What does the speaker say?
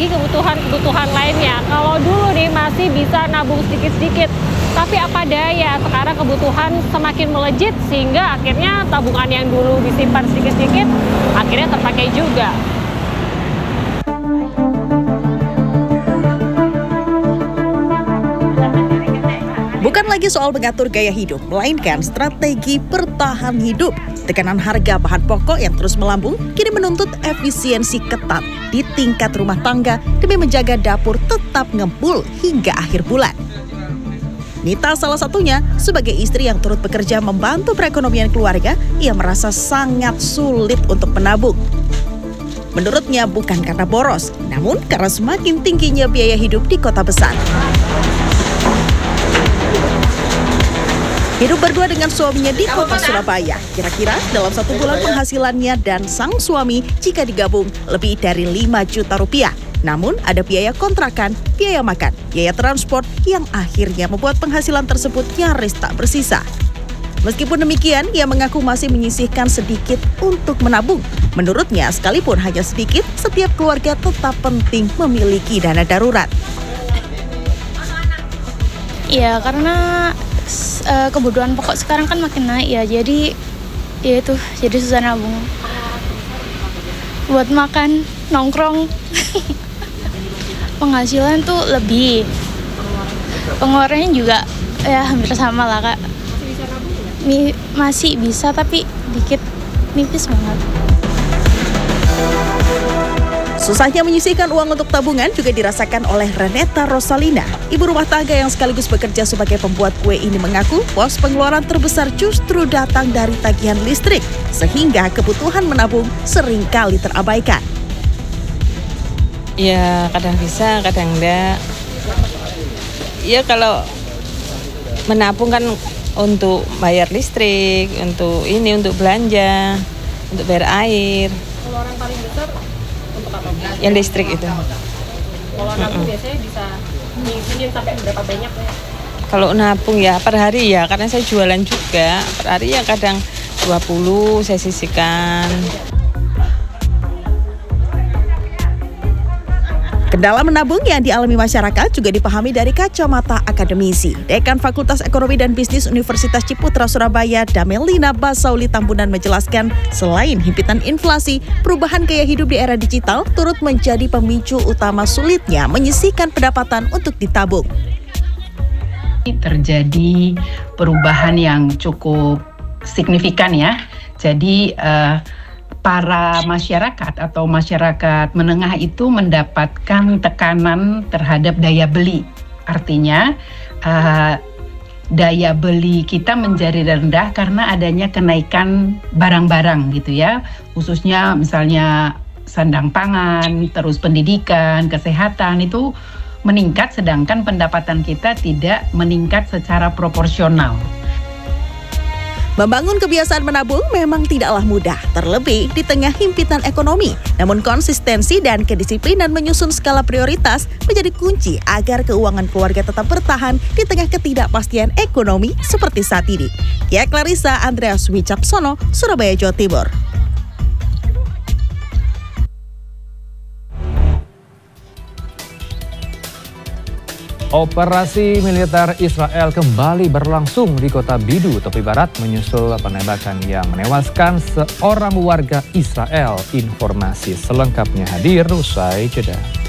lagi kebutuhan-kebutuhan lainnya. Kalau dulu nih masih bisa nabung sedikit-sedikit, tapi apa daya sekarang kebutuhan semakin melejit sehingga akhirnya tabungan yang dulu disimpan sedikit-sedikit akhirnya terpakai juga. Bukan lagi soal mengatur gaya hidup, melainkan strategi bertahan hidup. Tekanan harga bahan pokok yang terus melambung kini menuntut efisiensi ketat di tingkat rumah tangga demi menjaga dapur tetap ngempul hingga akhir bulan. Nita salah satunya, sebagai istri yang turut bekerja membantu perekonomian keluarga, ia merasa sangat sulit untuk menabung. Menurutnya bukan karena boros, namun karena semakin tingginya biaya hidup di kota besar. Hidup berdua dengan suaminya di kota Surabaya. Kira-kira dalam 1 bulan penghasilannya dan sang suami jika digabung lebih dari 5 juta rupiah. Namun ada biaya kontrakan, biaya makan, biaya transport yang akhirnya membuat penghasilan tersebut nyaris tak bersisa. Meskipun demikian, ia mengaku masih menyisihkan sedikit untuk menabung. Menurutnya, sekalipun hanya sedikit, setiap keluarga tetap penting memiliki dana darurat. Iya, karena kebutuhan pokok sekarang kan makin naik ya, jadi jadi susah nabung buat makan, nongkrong. Penghasilan tuh lebih, pengeluarannya juga ya hampir sama lah Kak. Masih bisa tapi dikit, nipis banget. Susahnya menyisihkan uang untuk tabungan juga dirasakan oleh Reneta Rosalina. Ibu rumah tangga yang sekaligus bekerja sebagai pembuat kue ini mengaku pos pengeluaran terbesar justru datang dari tagihan listrik, sehingga kebutuhan menabung seringkali terabaikan. Ya kadang bisa, kadang enggak. Ya kalau menabung kan untuk bayar listrik, untuk belanja, untuk bayar air. Pengeluaran paling besar untuk apa? Yang listrik itu. Kalau nabung biasanya bisa nyisihin sampai berapa banyak ya? Kalau nabung ya per hari ya, karena saya jualan juga. Per hari ya kadang 20 saya sisihkan. Kendala menabung yang dialami masyarakat juga dipahami dari kacamata akademisi. Dekan Fakultas Ekonomi dan Bisnis Universitas Ciputra Surabaya, Damelina Basauli Tambunan menjelaskan, selain himpitan inflasi, perubahan gaya hidup di era digital turut menjadi pemicu utama sulitnya menyisihkan pendapatan untuk ditabung. Terjadi perubahan yang cukup signifikan ya. Jadi para masyarakat atau masyarakat menengah itu mendapatkan tekanan terhadap daya beli. Artinya daya beli kita menjadi rendah karena adanya kenaikan barang-barang gitu ya. Khususnya misalnya sandang pangan, terus pendidikan, kesehatan itu meningkat sedangkan pendapatan kita tidak meningkat secara proporsional. Membangun kebiasaan menabung memang tidaklah mudah, terlebih di tengah himpitan ekonomi. Namun konsistensi dan kedisiplinan menyusun skala prioritas menjadi kunci agar keuangan keluarga tetap bertahan di tengah ketidakpastian ekonomi seperti saat ini. Kia Clarissa Andreas Wicaksono, Surabaya, Jawa Timur. Operasi militer Israel kembali berlangsung di kota Bidu, tepi barat, menyusul penembakan yang menewaskan seorang warga Israel. Informasi selengkapnya hadir usai jeda.